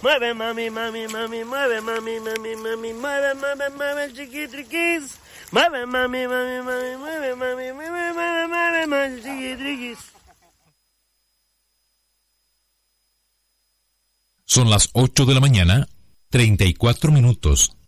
Mueve, mami, mami, mami, mueve, mami, mami, mami, mueve, mueve, mueve, chiquitriquis. Mueve, mami, mami, mami, mueve, mami, mueve, mueve, mueve, mueve, chiquitriquis. Son las 8 de la mañana, 34 minutos.